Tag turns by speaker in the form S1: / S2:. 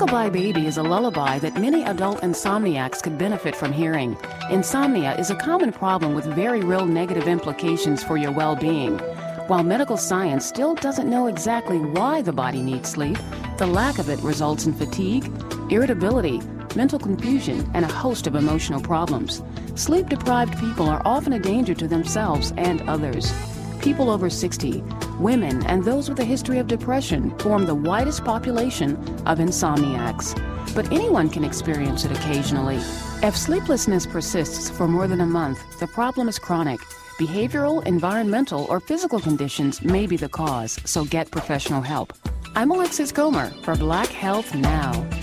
S1: Rockabye Baby is a lullaby that many adult insomniacs could benefit from hearing. Insomnia is a common problem with very real negative implications for your well-being. While medical science still doesn't know exactly why the body needs sleep, the lack of it results in fatigue, irritability, mental confusion, and a host of emotional problems. Sleep-deprived people are often a danger to themselves and others. People over 60, women, and those with a history of depression form the widest population of insomniacs. But anyone can experience it occasionally. If sleeplessness persists for more than a month, the problem is chronic. Behavioral, environmental, or physical conditions may be the cause, so get professional help. I'm Alexis Comer for Black Health Now.